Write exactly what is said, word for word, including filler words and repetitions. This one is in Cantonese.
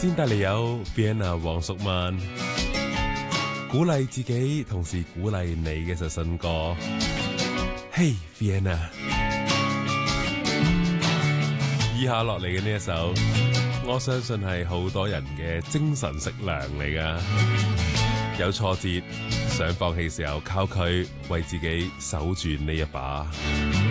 先帶嚟有 Vienna 黃淑曼鼓勵自己，同時鼓勵你嘅首新歌。Hey Vienna， 以下落嚟嘅呢一首，我相信係好多人嘅精神食糧嚟噶。有挫折想放棄時候，靠佢為自己守住呢一把。